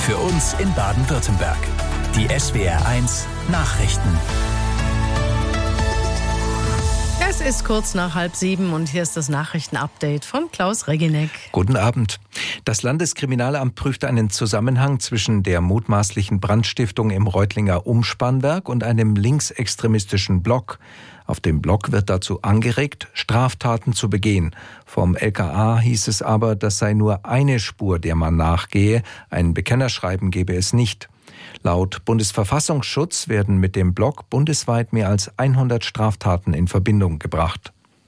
Für uns in Baden-Württemberg. Die SWR1 Nachrichten. Es ist kurz nach 6:30 und hier ist das Nachrichtenupdate von Klaus Reginek. Guten Abend. Das Landeskriminalamt prüft einen Zusammenhang zwischen der mutmaßlichen Brandstiftung im Reutlinger Umspannwerk und einem linksextremistischen Blog. Auf dem Blog wird dazu angeregt, Straftaten zu begehen. Vom LKA hieß es aber, das sei nur eine Spur, der man nachgehe. Ein Bekennerschreiben gebe es nicht. Laut Bundesverfassungsschutz werden mit dem Blog bundesweit mehr als 100 Straftaten in Verbindung gebracht.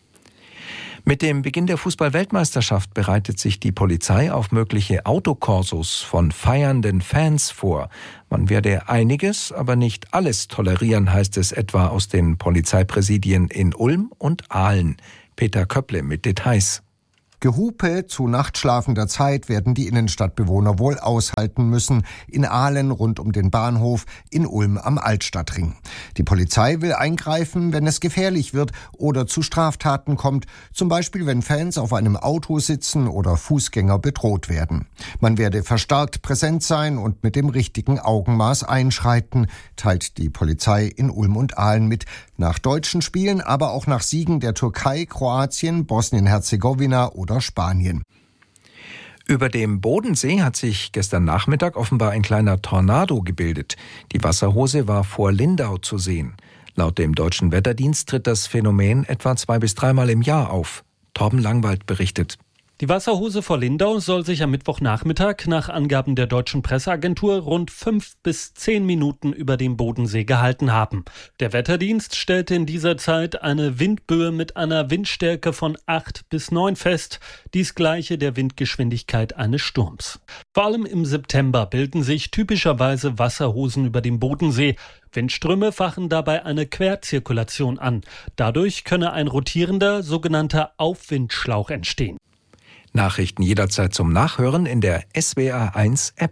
Mit dem Beginn der Fußball-Weltmeisterschaft bereitet sich die Polizei auf mögliche Autokorsos von feiernden Fans vor. Man werde einiges, aber nicht alles tolerieren, heißt es etwa aus den Polizeipräsidien in Ulm und Aalen. Peter Köpple mit Details. Gehupe zu nachtschlafender Zeit werden die Innenstadtbewohner wohl aushalten müssen. In Aalen rund um den Bahnhof, in Ulm am Altstadtring. Die Polizei will eingreifen, wenn es gefährlich wird oder zu Straftaten kommt. Zum Beispiel, wenn Fans auf einem Auto sitzen oder Fußgänger bedroht werden. Man werde verstärkt präsent sein und mit dem richtigen Augenmaß einschreiten, teilt die Polizei in Ulm und Aalen mit. Nach deutschen Spielen, aber auch nach Siegen der Türkei, Kroatien, Bosnien-Herzegowina oder Spanien. Über dem Bodensee hat sich gestern Nachmittag offenbar ein kleiner Tornado gebildet. Die Wasserhose war vor Lindau zu sehen. Laut dem Deutschen Wetterdienst tritt das Phänomen etwa 2 bis 3 Mal im Jahr auf. Torben Langwald berichtet. Die Wasserhose vor Lindau soll sich am Mittwochnachmittag nach Angaben der deutschen Presseagentur rund 5 bis 10 Minuten über dem Bodensee gehalten haben. Der Wetterdienst stellte in dieser Zeit eine Windböe mit einer Windstärke von 8 bis 9 fest, dies gleiche der Windgeschwindigkeit eines Sturms. Vor allem im September bilden sich typischerweise Wasserhosen über dem Bodensee. Windströme fachen dabei eine Querzirkulation an. Dadurch könne ein rotierender, sogenannter Aufwindschlauch entstehen. Nachrichten jederzeit zum Nachhören in der SWR1-App.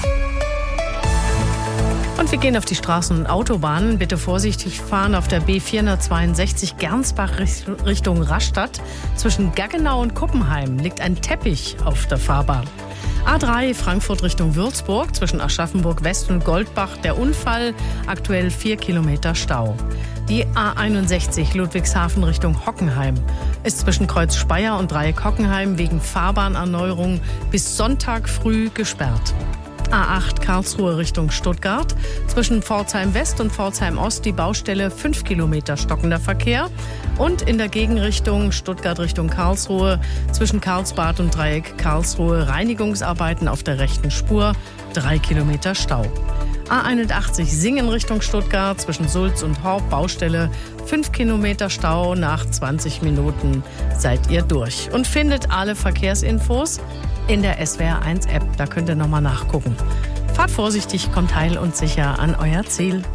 Und wir gehen auf die Straßen und Autobahnen. Bitte vorsichtig fahren auf der B462 Gernsbach Richtung Rastatt. Zwischen Gaggenau und Kuppenheim liegt ein Teppich auf der Fahrbahn. A3 Frankfurt Richtung Würzburg, zwischen Aschaffenburg West und Goldbach der Unfall, aktuell 4 Kilometer Stau. Die A61 Ludwigshafen Richtung Hockenheim ist zwischen Kreuz Speyer und Dreieck Hockenheim wegen Fahrbahnerneuerung bis Sonntag früh gesperrt. A8 Karlsruhe Richtung Stuttgart, zwischen Pforzheim West und Pforzheim Ost die Baustelle 5 Kilometer stockender Verkehr und in der Gegenrichtung Stuttgart Richtung Karlsruhe zwischen Karlsbad und Dreieck Karlsruhe Reinigungsarbeiten auf der rechten Spur, 3 Kilometer Stau. A81 Singen Richtung Stuttgart, zwischen Sulz und Horb Baustelle 5 Kilometer Stau, nach 20 Minuten seid ihr durch. Und findet alle Verkehrsinfos in der SWR1-App, da könnt ihr nochmal nachgucken. Fahrt vorsichtig, kommt heil und sicher an euer Ziel.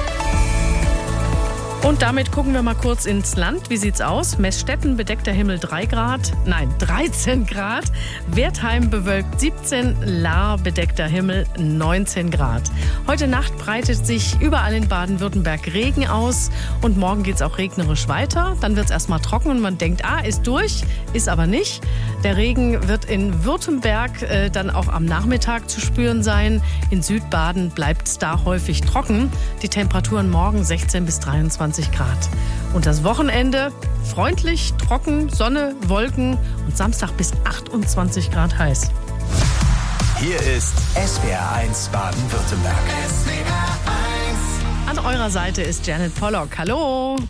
Und damit gucken wir mal kurz ins Land. Wie sieht's aus? Meßstetten bedeckter Himmel 13 Grad. Wertheim bewölkt 17, Lahr bedeckter Himmel 19 Grad. Heute Nacht breitet sich überall in Baden-Württemberg Regen aus und morgen geht's auch regnerisch weiter. Dann wird's erstmal trocken und man denkt, ist durch, ist aber nicht. Der Regen wird in Württemberg dann auch am Nachmittag zu spüren sein. In Südbaden bleibt es da häufig trocken. Die Temperaturen morgen 16 bis 23 Grad. Und das Wochenende freundlich, trocken, Sonne, Wolken und Samstag bis 28 Grad heiß. Hier ist SWR1 Baden-Württemberg. An eurer Seite ist Janet Pollock. Hallo!